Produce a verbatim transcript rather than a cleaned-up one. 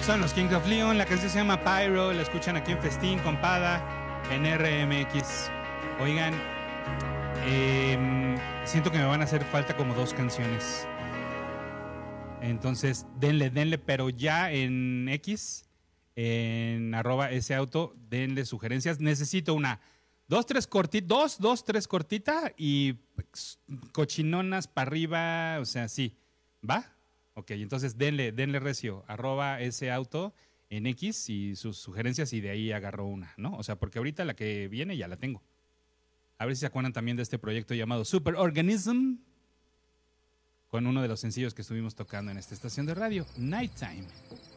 Son los Kings of Leon, la canción se llama Pyro, la escuchan aquí en Festín con Pada, en R M X. Oigan, eh, siento que me van a hacer falta como dos canciones. Entonces, denle, denle, pero ya en X, en arroba ese auto, denle sugerencias. Necesito una, dos, tres cortitas, dos, dos, tres cortita y cochinonas para arriba, o sea, sí, ¿va? Ok, entonces denle, denle recio, arroba ese auto en X y sus sugerencias y de ahí agarro una, ¿no? O sea, porque ahorita la que viene ya la tengo. A ver si se acuerdan también de este proyecto llamado Super Organism, con uno de los sencillos que estuvimos tocando en esta estación de radio, Nighttime.